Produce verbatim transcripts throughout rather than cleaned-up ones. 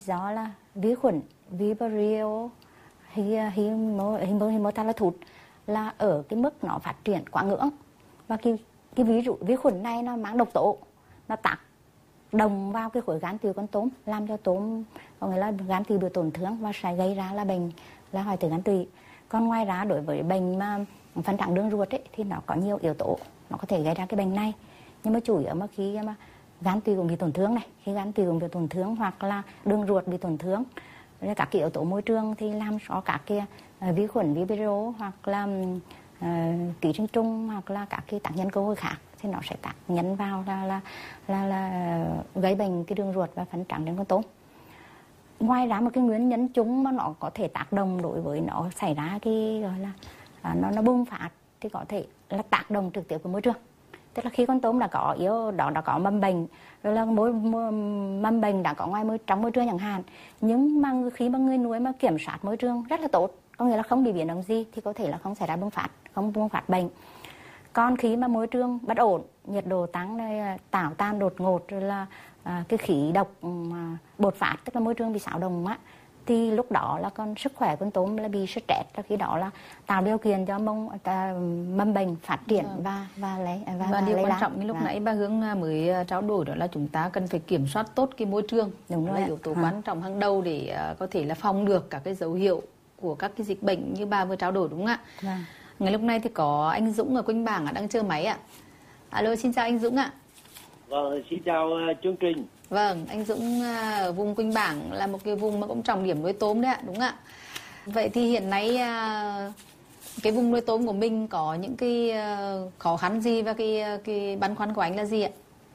Do là vi khuẩn Vibrio Haemophilus là ở cái mức nó phát triển quá ngưỡng, và cái cái ví dụ vi khuẩn này nó mang độc tố, nó tác động vào cái khối gan tụy con tôm, làm cho tôm có nghĩa là gan tụy bị tổn thương và sẽ gây ra là bệnh là hoại tử gan tụy. Còn ngoài ra đối với bệnh mà phân tán đường ruột ấy, thì nó có nhiều yếu tố nó có thể gây ra cái bệnh này, nhưng mà chủ yếu mà khi mà gan tụy cũng bị tổn thương này, khi gan tụy cũng bị tổn thương hoặc là đường ruột bị tổn thương, các cái yếu tố môi trường thì làm cho các cái uh, vi khuẩn Vibrio hoặc là uh, ký sinh trùng hoặc là các cái tác nhân cơ hội khác thì nó sẽ tác nhân vào là là là, là gây bệnh cái đường ruột và phân trắng trên con tôm. Ngoài ra một cái nguyên nhân chung mà nó có thể tác động đối với nó xảy ra cái gọi là uh, nó nó bùng phát thì có thể là tác động trực tiếp của môi trường. Tức là khi con tôm đã có yếu đó đã có mầm bệnh, rồi là mối mầm bệnh đã có ngoài môi trong môi trường chẳng hạn, nhưng mà khi mà người nuôi mà kiểm soát môi trường rất là tốt, có nghĩa là không bị biến động gì thì có thể là không xảy ra bùng phát, không bùng phát bệnh. Còn khi mà môi trường bất ổn, nhiệt độ tăng này, tảo tan đột ngột, rồi là à, cái khí độc à, bột phát, tức là môi trường bị xáo động á, thì lúc đó là con sức khỏe con tôm là bị stress, là khi đó là tạo điều kiện cho mông ta, mầm bệnh phát triển Vâng. và và lấy và, Và, và điều lấy quan lan. trọng như lúc Vâng. nãy bà Hương mới trao đổi đó là chúng ta cần phải kiểm soát tốt cái môi trường. Đúng Đó rồi là ạ. yếu tố À. quan trọng hàng đầu để uh, có thể là phòng được các cái dấu hiệu của các cái dịch bệnh như bà vừa trao đổi, đúng không ạ? Vâng. Ngày lúc này thì có anh Dũng ở Quỳnh Bảng đang chờ máy ạ. Alo, xin chào anh Dũng ạ. Vâng, xin chào uh, chương trình. Vâng, anh Dũng uh, ở vùng Quỳnh Bảng là một cái vùng mà cũng trọng điểm nuôi tôm đấy ạ, đúng không ạ? Vậy thì hiện nay uh, cái vùng nuôi tôm của mình có những cái uh, khó khăn gì và cái cái băn khoăn của anh là gì ạ?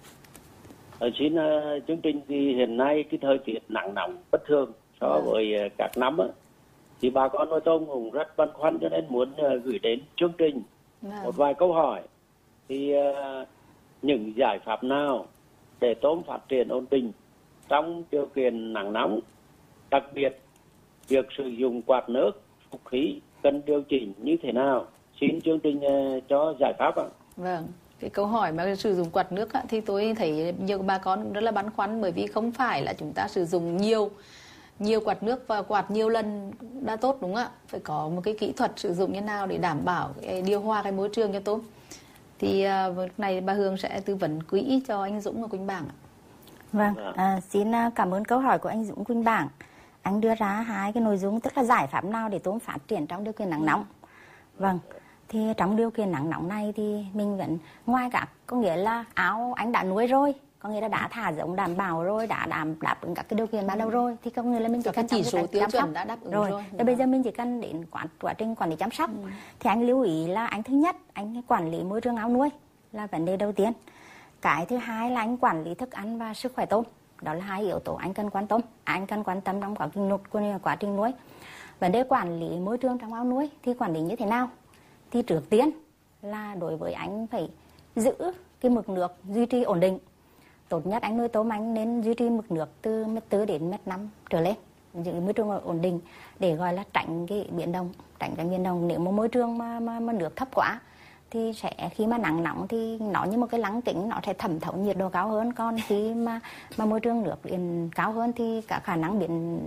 Ở xin uh, chương trình thì hiện nay cái thời tiết nắng nóng bất thường so Vâng. với uh, các năm á, thì bà con nuôi tôm cũng rất băn khoăn, cho nên muốn uh, gửi đến chương trình Vâng. một vài câu hỏi. Thì uh, những giải pháp nào để tôm phát triển ổn định trong điều kiện nắng nóng, đặc biệt việc sử dụng quạt nước, phục khí cần điều chỉnh như thế nào? Xin chương trình uh, cho giải pháp ạ. Vâng, cái câu hỏi mà sử dụng quạt nước á, thì tôi thấy nhiều bà con cũng rất là băn khoăn, bởi vì không phải là chúng ta sử dụng nhiều nhiều quạt nước và quạt nhiều lần đã tốt, đúng không ạ? Phải có một cái kỹ thuật sử dụng như nào để đảm bảo cái điều hòa cái môi trường cho tôm. Thì uh, lúc này bà Hương sẽ tư vấn kỹ cho anh Dũng ở Quỳnh Bảng ạ. Vâng, Vâng. à, xin cảm ơn câu hỏi của anh Dũng Quỳnh Bảng. Anh đưa ra hai cái nội dung, tức là giải pháp nào để tôm phát triển trong điều kiện nắng nóng. Vâng, thì trong điều kiện nắng nóng này thì mình vẫn ngoài cả có nghĩa là áo anh đã nuôi rồi, có nghĩa là đã thả giống đảm bảo rồi, đã đảm đáp ứng các cái điều kiện ban đầu rồi, thì có nghĩa là mình chỉ Các cái cần chỉ trong số cái tiêu chăm sóc chuẩn đã đáp ứng rồi. rồi. Thì bây giờ mình chỉ cần đến quá, quá trình quản lý chăm sóc. Ừ. Thì anh lưu ý là anh thứ nhất, anh quản lý môi trường áo nuôi là vấn đề đầu tiên. Cái thứ hai là anh quản lý thức ăn và sức khỏe tôm. Đó là hai yếu tố anh cần quan tâm, anh cần quan tâm trong quá trình nuôi, quá trình nuôi. Vấn đề quản lý môi trường trong ao nuôi thì quản lý như thế nào? Thì trước tiên là đối với anh phải giữ cái mực nước duy trì ổn định. Tốt nhất anh nuôi tôm anh nên duy trì mực nước từ mét tư đến mét năm trở lên, giữ môi trường ổn định để gọi là tránh cái biến động, tránh cái biến động. Nếu mà môi trường mà, mà, mà nước thấp quá thì sẽ khi mà nắng nóng thì nó như một cái lắng kính, nó sẽ thẩm thấu nhiệt độ cao hơn. Còn khi mà mà môi trường nước điện cao hơn thì cả khả năng biến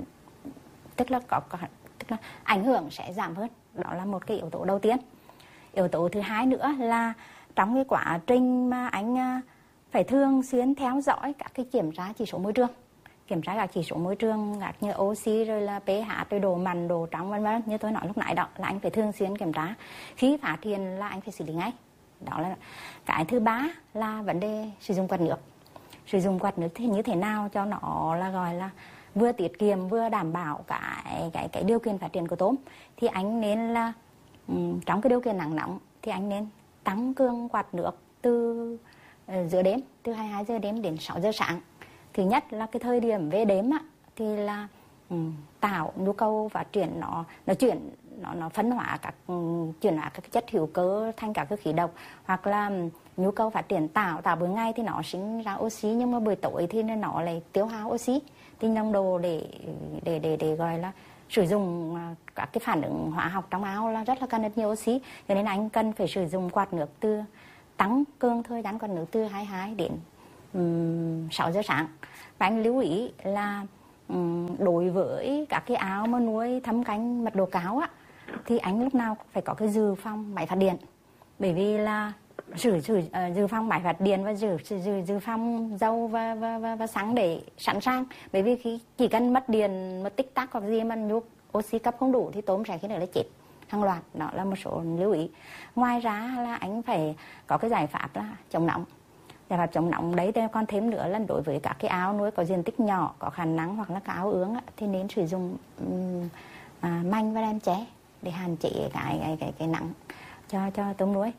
tức là có tức là ảnh hưởng sẽ giảm hơn. Đó là một cái yếu tố đầu tiên. Yếu tố thứ hai nữa là trong cái quá trình mà anh phải thường xuyên theo dõi các cái kiểm tra chỉ số môi trường, kiểm tra các chỉ số môi trường các như oxy rồi là pH rồi độ mặn độ trong vân vân, như tôi nói lúc nãy đó là anh phải thường xuyên kiểm tra. Khi phát hiện là anh phải xử lý ngay. Đó là cái thứ ba là vấn đề sử dụng quạt nước. Sử dụng quạt nước thì như thế nào cho nó là gọi là vừa tiết kiệm vừa đảm bảo cái cái cái điều kiện phát triển của tôm. Thì anh nên là um, trong cái điều kiện nắng nóng thì anh nên tăng cường quạt nước từ uh, giữa đêm, từ hai mươi hai giờ đêm đến sáu giờ sáng. Thứ nhất là cái thời điểm về đêm á, thì là um, tạo nhu cầu phát triển nó nó chuyển nó nó phân hóa các um, chuyển hóa các chất hữu cơ thành các cái khí độc, hoặc là um, nhu cầu phát triển tạo tạo buổi ngày thì nó sinh ra oxy, nhưng mà buổi tối thì nó lại tiêu hao oxy. Thì nồng độ để để để để gọi là sử dụng các cái phản ứng hóa học trong áo là rất là cần rất nhiều oxy, cho nên anh cần phải sử dụng quạt nước từ tăng cường thời gian quạt nước từ hai mươi hai đến um, sáu giờ sáng. Và anh lưu ý là đối với các cái ao mà nuôi thâm canh mật độ cao á, thì anh lúc nào phải có cái dự phòng máy phát điện, bởi vì là dự dự uh, dự phòng máy phát điện và dự dự dự phòng dầu và và và, và xăng để sẵn sàng, bởi vì khi chỉ cần mất điện một tích tắc hoặc gì mà nhu oxy cấp không đủ thì tôm sẽ khi nữa là chết hàng loạt. Đó là một số lưu ý. Ngoài ra là anh phải có cái giải pháp là chống nóng. Giải pháp chống nóng đấy thì còn thêm nữa là đối với các cái ao nuôi có diện tích nhỏ, có khả năng hoặc là các ao ương á, thì nên sử dụng um, à, manh và đem ché để hạn chế cái cái cái, cái nắng cho cho tôm nuôi.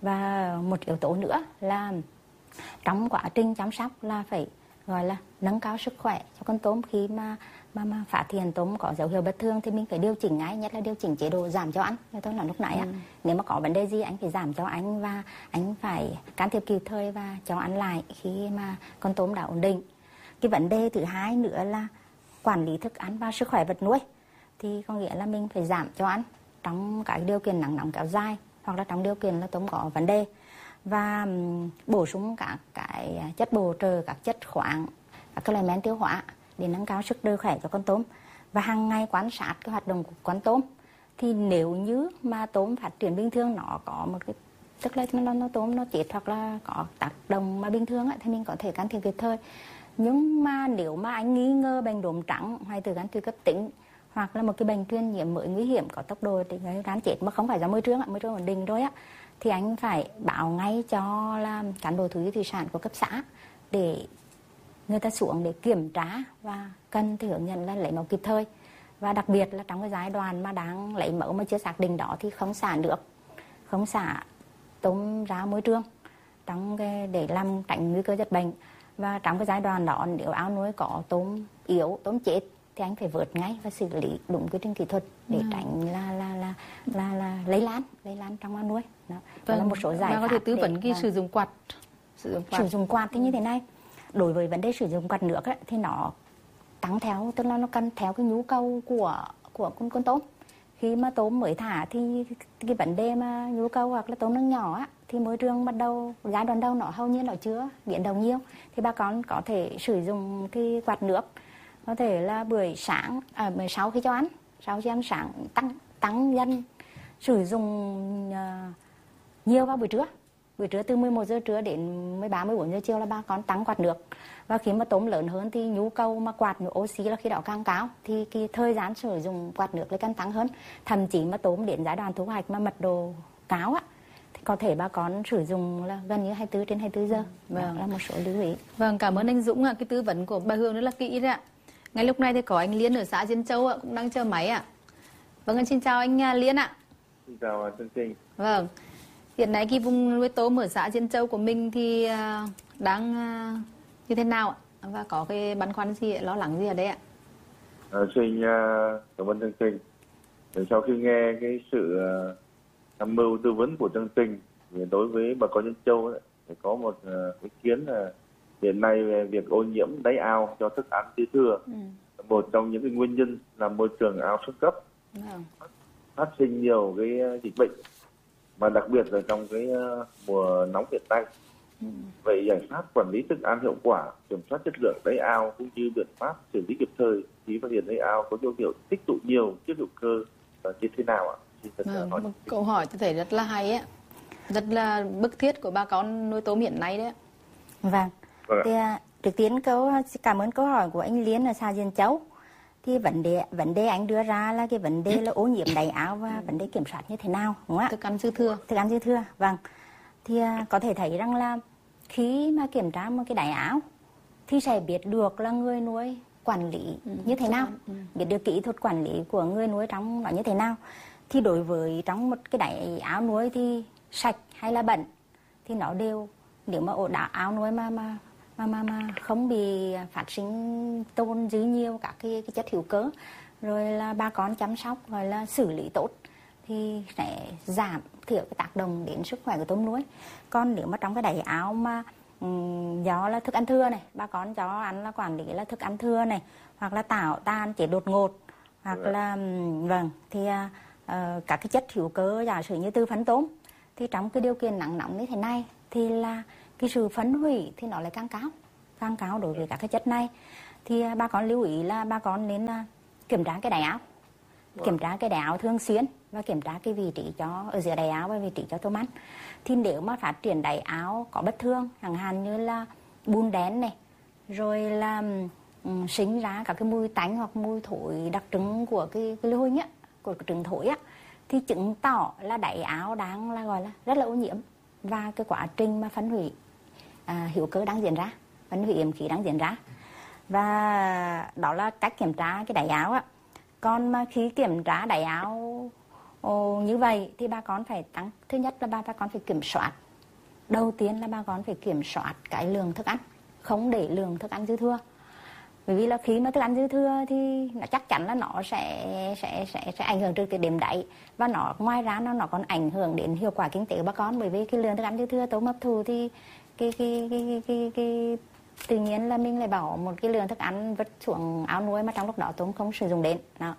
Và một yếu tố nữa là trong quá trình chăm sóc là phải gọi là nâng cao sức khỏe cho con tôm. Khi mà mà mà phát hiện tôm có dấu hiệu bất thường thì mình phải điều chỉnh ngay, nhất là điều chỉnh chế độ giảm cho ăn. Như tôi nói lúc nãy, ừ. nếu mà có vấn đề gì anh phải giảm cho anh và anh phải can thiệp kịp thời và cho ăn lại khi mà con tôm đã ổn định. Cái vấn đề thứ hai nữa là quản lý thức ăn và sức khỏe vật nuôi, thì có nghĩa là mình phải giảm cho ăn trong các điều kiện nắng nóng kéo dài hoặc là trong điều kiện là tôm có vấn đề, và um, bổ sung các cái chất bổ trợ, các chất khoáng, các cái loại men tiêu hóa để nâng cao sức đề khỏe cho con tôm. Và hàng ngày quan sát cái hoạt động của con tôm, thì nếu như mà tôm phát triển bình thường, nó có một cái tức là nó, nó tôm nó chết hoặc là có tác động mà bình thường ấy, thì mình có thể can thiệp kịp thời. Nhưng mà nếu mà anh nghi ngờ bệnh đốm trắng, hoại tử gan tụy cấp tính hoặc là một cái bệnh truyền nhiễm mới nguy hiểm có tốc độ để gây gan chết mà không phải do môi trường, môi trường ổn định rồi á, thì anh phải báo ngay cho là cán bộ thú y thủy sản của cấp xã để người ta xuống để kiểm tra và cần thì hướng dẫn là lấy mẫu kịp thời. Và đặc biệt là trong cái giai đoạn mà đang lấy mẫu mà chưa xác định đó thì không xả nước, không xả tôm ra môi trường trong cái để làm tránh nguy cơ dịch bệnh. Và trong cái giai đoạn đó nếu ao nuôi có tôm yếu, tôm chết thì anh phải vớt ngay và xử lý đúng quy trình kỹ thuật để ừ. tránh là là là là là lây lan, lây lan trong ao nuôi. Đó, đó là một số giải pháp. Có thể tư vấn cái sử dụng quạt, sử dụng quạt. Sử dụng quạt thì như thế này. Đối với vấn đề sử dụng quạt nước ấy, thì nó tăng theo, tức là nó cần theo cái nhu cầu của của con con tôm. Khi mà tôm mới thả thì cái vấn đề mà nhu cầu hoặc là tôm nó nhỏ á, thì môi trường bắt đầu giai đoạn đầu nó hầu như nó chưa biến động nhiều, thì bà con có thể sử dụng cái quạt nước, có thể là buổi sáng à, sau khi cho ăn, sau khi ăn sáng tăng tăng dần sử dụng uh, nhiều vào buổi trưa. Buổi trưa từ mười một giờ trưa đến mười ba mười bốn giờ chiều là bà con tăng quạt nước. Và khi mà tôm lớn hơn thì nhu cầu mà quạt nước oxy là khi đó càng cao, thì cái thời gian sử dụng quạt nước lại càng tăng hơn. Thậm chí mà tôm đến giai đoạn thu hoạch mà mật độ cao á, thì có thể bà con sử dụng là gần như hai mươi tư trên hai mươi tư giờ. Vâng, đó là một số lưu ý. Vâng, cảm ơn anh Dũng ạ. Cái tư vấn của bà Hương rất là kỹ đấy ạ. Ngay lúc này thì có anh Liên ở xã Diên Châu ạ, cũng đang chờ máy ạ. Vâng, xin chào anh Liên ạ. Xin chào chương trình. Vâng, hiện nay cái vùng nuôi tôm ở xã Diên Châu của mình thì đang như thế nào ạ? Và có cái băn khoăn gì, lo lắng gì ở đây ạ? À, xin cảm ơn chương trình. Sau khi nghe cái sự tham mưu tư vấn của chương trình, thì đối với bà con Diên Châu ấy, thì có một ý kiến là hiện nay về việc ô nhiễm đáy ao do thức ăn dư thừa, ừ. một trong những cái nguyên nhân là môi trường ao xuống cấp, ừ. phát sinh nhiều cái dịch bệnh, mà đặc biệt là trong cái mùa nóng hiện nay. Ừ. Vậy giải pháp quản lý thức ăn hiệu quả, kiểm soát chất lượng đáy ao cũng như biện pháp xử lý kịp thời khi phát hiện đáy ao có dấu hiệu tích tụ nhiều chất hữu cơ là như thế nào ạ? Vâng, một câu hỏi tôi thấy rất là hay ấy, rất là bức thiết của bà con nuôi tôm hiện nay đấy. Vâng. Vâng. Thì, trước tiên câu cảm ơn câu hỏi của anh Liên ở xã Diên Châu. Thì vấn đề vấn đề anh đưa ra là cái vấn đề là ô nhiễm đáy ao và ừ. vấn đề kiểm soát như thế nào, đúng không ạ? Thức ăn dư thừa. Thức ăn dư thừa, vâng. Thì có thể thấy rằng là khi mà kiểm tra một cái đáy ao thì sẽ biết được là người nuôi quản lý ừ. như thế nào, ừ. biết được kỹ thuật quản lý của người nuôi trong nó như thế nào. Thì đối với trong một cái đáy ao nuôi thì sạch hay là bẩn thì nó đều, nếu mà ổ đá ao nuôi mà mà mà mà mà không bị phát sinh tồn dư nhiều các cái, cái chất hữu cơ, rồi là bà con chăm sóc gọi là xử lý tốt thì sẽ giảm thiểu cái tác động đến sức khỏe của tôm nuôi. Còn nếu mà trong cái đáy ao mà um, do là thức ăn thưa này, bà con cho ăn là quản lý là thức ăn thưa này, hoặc là tạo tan chế đột ngột, hoặc là um, vâng thì uh, các cái chất hữu cơ giả sử như từ phấn tôm, thì trong cái điều kiện nắng nóng như thế này thì là cái sự phấn hủy thì nó lại càng cao, càng cao đối với các cái chất này. thì à, bà con lưu ý là bà con nên à, kiểm tra cái đáy áo, Vâng. kiểm tra cái đáy áo thường xuyên và kiểm tra cái vị trí cho ở giữa đáy áo và vị trí cho tôm ăn. Thì nếu mà phát triển đáy áo có bất thường, chẳng hạn như là bùn đen này, rồi là um, sinh ra các cái mùi tanh hoặc mùi thối đặc trưng của cái, cái lưu huỳnh á, của cái trứng thối á, thì chứng tỏ là đáy áo đang là gọi là rất là ô nhiễm và cái quá trình mà phân hủy à, hữu cơ đang diễn ra, phân hủy yếm khí đang diễn ra. Và đó là cách kiểm tra cái đáy áo á. Còn mà khi kiểm tra đáy áo ồ, như vậy thì bà con phải tăng, thứ nhất là bà, bà con phải kiểm soát. Đầu tiên là bà con phải kiểm soát cái lượng thức ăn, không để lượng thức ăn dư thừa. Bởi vì là khi mà thức ăn dư thừa thì nó chắc chắn là nó sẽ sẽ sẽ sẽ ảnh hưởng trực tiếp đến đáy, và nó ngoài ra nó nó còn ảnh hưởng đến hiệu quả kinh tế của bà con. Bởi vì cái lượng thức ăn dư thừa tôm hấp thụ thì cái cái cái cái, cái, cái tự nhiên là mình lại bỏ một cái lượng thức ăn vứt xuống ao nuôi mà trong lúc đó tôm không sử dụng đến đó.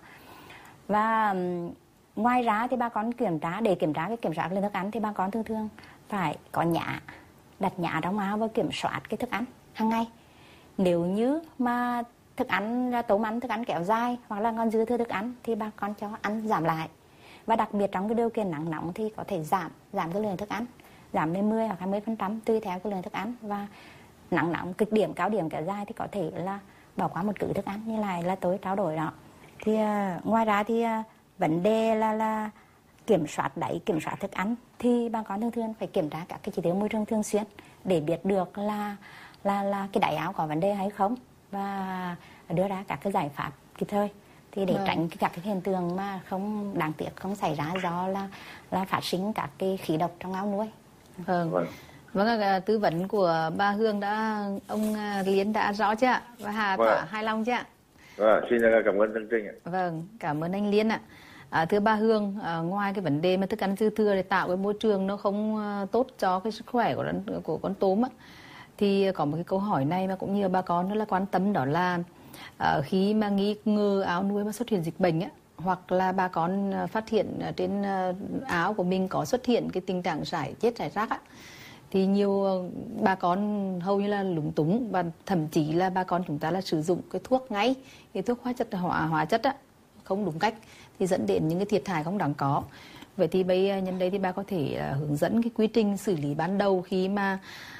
Và um, ngoài ra thì bà con kiểm tra, để kiểm tra cái kiểm soát lượng thức ăn thì bà con thường thường phải có nhã, đặt nhã trong ao và kiểm soát cái thức ăn hàng ngày. Nếu như mà thức ăn tôm ăn thức ăn kéo dài hoặc là còn dư thừa thức ăn thì bà con cho ăn giảm lại. Và đặc biệt trong cái điều kiện nắng nóng thì có thể giảm giảm cái lượng thức ăn, giảm lên mười hoặc hai mươi phần trăm tùy theo cái lượng thức ăn. Và nắng nóng cực điểm, cao điểm kéo dài thì có thể là bỏ qua một cử thức ăn như này là tôi trao đổi đó. Thì uh, ngoài ra thì uh, vấn đề là là kiểm soát đáy, kiểm soát thức ăn thì bà con thường thường phải kiểm tra các cái chỉ tiêu môi trường thường xuyên để biết được là là là cái đáy áo có vấn đề hay không, và đưa ra các cái giải pháp kịp thời thì để Vâng. tránh các cái hiện tượng mà không đáng tiếc không xảy ra do là là phát sinh các cái khí độc trong ao nuôi. Vâng. Vâng. Vâng, à, tư vấn của bà Hương đã, ông à, Liên đã rõ chưa ạ? Và Hà Vâng. Tỏa hài lòng chưa ạ? Vâng, xin cảm ơn chương trình ạ. Vâng, cảm ơn anh Liên ạ. À, thưa bà Hương, à, ngoài cái vấn đề mà thức ăn dư thừa để tạo cái môi trường nó không à, tốt cho cái sức khỏe của con, của con tôm á, thì có một cái câu hỏi này mà cũng nhiều bà con rất là quan tâm, đó là à, khi mà nghi ngờ áo nuôi mà xuất hiện dịch bệnh á, hoặc là bà con à, phát hiện à, trên à, áo của mình có xuất hiện cái tình trạng rải chết rải rác á, thì nhiều bà con hầu như là lúng túng, và thậm chí là bà con chúng ta là sử dụng cái thuốc ngay, cái thuốc hóa chất hóa hóa chất á, không đúng cách thì dẫn đến những cái thiệt hại không đáng có. Vậy thì bây nhân đây thì bà có thể uh, hướng dẫn cái quy trình xử lý ban đầu khi mà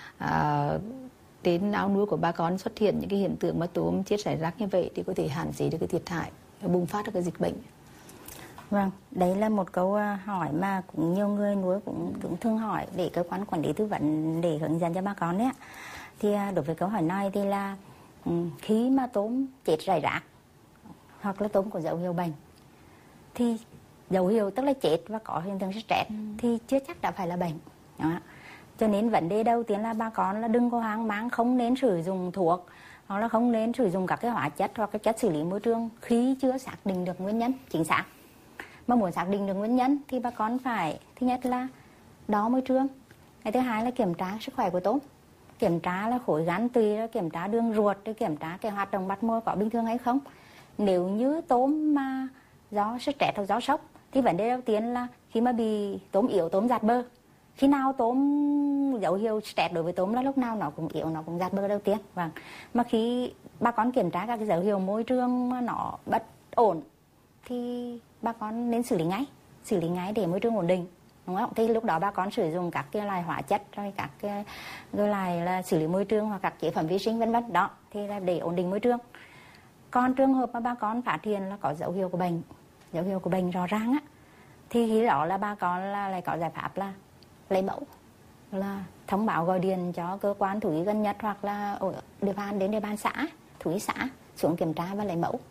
uh, đến ao nuôi của bà con xuất hiện những cái hiện tượng mà tôm chết rải rác như vậy, thì có thể hạn chế được cái thiệt hại bùng phát được cái dịch bệnh. Vâng, đấy là một câu hỏi mà cũng nhiều người nuôi cũng, cũng thường hỏi để cơ quan quản lý tư vấn để hướng dẫn cho bà con đấy ạ. Thì đối với câu hỏi này thì là khi mà tôm chết rải rác hoặc là tôm có dấu hiệu bệnh thì dấu hiệu tức là chết và có hiện tượng stress thì chưa chắc đã phải là bệnh. Đó. Cho nên vấn đề đầu tiên là bà con là đừng có hoang mang, không nên sử dụng thuốc hoặc là không nên sử dụng các cái hóa chất hoặc cái chất xử lý môi trường khi chưa xác định được nguyên nhân chính xác. Mà muốn xác định được nguyên nhân thì bà con phải, thứ nhất là đo môi trường, cái thứ hai là kiểm tra sức khỏe của tôm, kiểm tra là khối gan tùy, kiểm tra đường ruột, kiểm tra cái hoạt động bắt mồi có bình thường hay không. Nếu như tôm mà do stress hoặc do sốc thì vấn đề đầu tiên là khi mà bị tôm yếu, tôm dạt bơ. Khi nào tôm dấu hiệu stress đối với tôm là lúc nào nó cũng yếu, nó cũng dạt bơ đầu tiên. Vâng. Mà khi bà con kiểm tra các cái dấu hiệu môi trường mà nó bất ổn thì bà con nên xử lý ngay, xử lý ngay để môi trường ổn định, đúng không? Thì lúc đó bà con sử dụng các cái loại hóa chất, rồi các cái, cái loại là xử lý môi trường hoặc các chế phẩm vi sinh vân vân đó, thì là để ổn định môi trường. Còn trường hợp mà bà con phát hiện là có dấu hiệu của bệnh, dấu hiệu của bệnh rõ ràng á, thì khi đó là bà con là lại có giải pháp là lấy mẫu, là thông báo gọi điện cho cơ quan thú y gần nhất hoặc là ở địa bàn đến địa bàn xã, thú y xã xuống kiểm tra và lấy mẫu.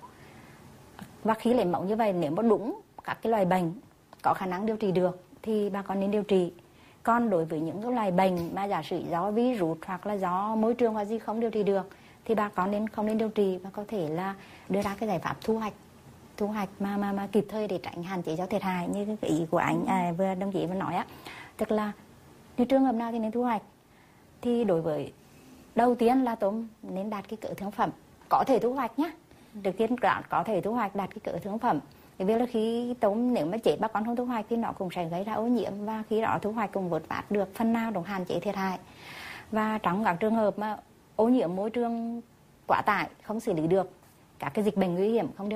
Và khi lấy mẫu như vậy, nếu mà đúng các cái loài bệnh có khả năng điều trị được thì bà con nên điều trị. Còn đối với những cái loài bệnh mà giả sử do virus hoặc là do môi trường hoặc gì không điều trị được thì bà con nên không nên điều trị, và có thể là đưa ra cái giải pháp thu hoạch, thu hoạch mà mà mà kịp thời để tránh hạn chế cho thiệt hại, như cái ý của anh à, vừa đồng chí vừa nói á. Tức là như trường hợp nào thì nên thu hoạch, thì đối với đầu tiên là tôm nên đạt cái cỡ thương phẩm, có thể thu hoạch nhé. Đầu tiên có thể thu hoạch đạt cái cỡ thương phẩm. Bởi vì là khi tôm nếu mà chết bà con không thu hoạch thì nó cũng sẽ gây ra ô nhiễm, và khi đó thu hoạch cũng vượt vát được phần nào để hạn chế thiệt hại. Và trong các trường hợp mà ô nhiễm môi trường quá tải, không xử lý được các cái dịch bệnh nguy hiểm không điều